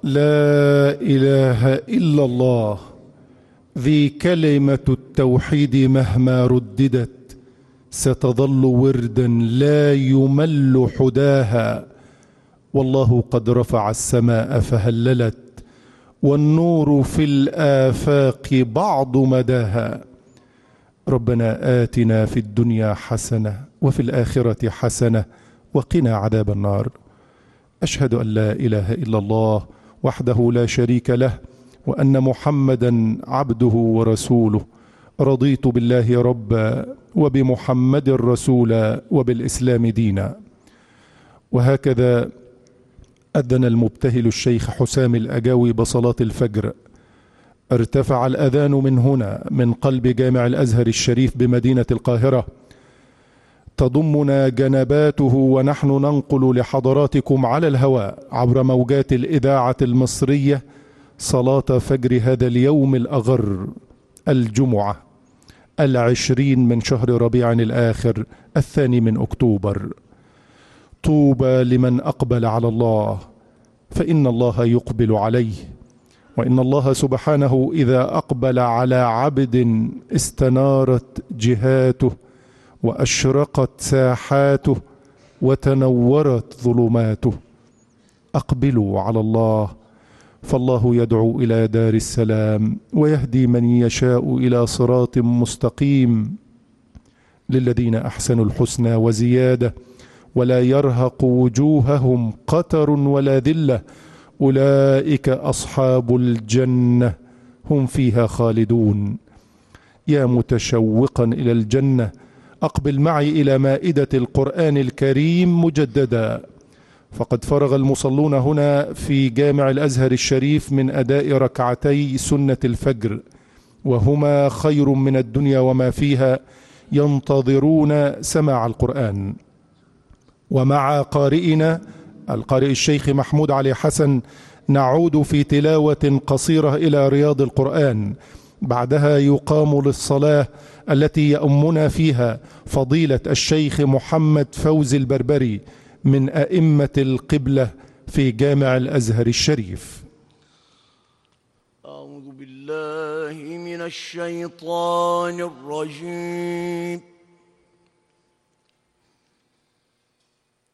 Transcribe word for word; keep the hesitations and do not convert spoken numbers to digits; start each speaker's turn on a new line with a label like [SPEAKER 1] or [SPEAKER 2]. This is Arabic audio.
[SPEAKER 1] لا إله إلا الله ذي كلمة التوحيد مهما رددت ستظل وردا لا يمل حداها. والله قد رفع السماء فهللت والنور في الآفاق بعض مداها. ربنا آتنا في الدنيا حسنة وفي الآخرة حسنة وقنا عذاب النار. أشهد أن لا إله إلا الله وحده لا شريك له وأن محمدا عبده ورسوله. رضيت بالله ربا وبمحمد رسولا وبالإسلام دينا. وهكذا أذن المبتهل الشيخ حسام الأجاوي بصلاة الفجر. ارتفع الأذان من هنا من قلب جامع الأزهر الشريف بمدينة القاهرة. تضمنا جنباته ونحن ننقل لحضراتكم على الهواء عبر موجات الإذاعة المصرية صلاة فجر هذا اليوم الأغر، الجمعة العشرين من شهر ربيع الآخر الثاني من أكتوبر. طوبى لمن أقبل على الله فإن الله يقبل عليه، وإن الله سبحانه إذا أقبل على عبد استنارت جهاته وأشرقت ساحاته وتنورت ظلماته. أقبلوا على الله فالله يدعو إلى دار السلام ويهدي من يشاء إلى صراط مستقيم. للذين أحسنوا الحسنى وزيادة ولا يرهق وجوههم قتر ولا ذلة أولئك أصحاب الجنة هم فيها خالدون. يا متشوقا إلى الجنة أقبل معي إلى مائدة القرآن الكريم مجددا، فقد فرغ المصلون هنا في جامع الأزهر الشريف من أداء ركعتي سنة الفجر، وهما خير من الدنيا وما فيها، ينتظرون سماع القرآن. ومع قارئنا القارئ الشيخ محمود علي حسن نعود في تلاوة قصيرة إلى رياض القرآن. بعدها يقام للصلاة التي يؤمنا فيها فضيلة الشيخ محمد فوزي البربري من أئمة القبلة في جامع الأزهر الشريف.
[SPEAKER 2] أعوذ بالله من الشيطان الرجيم.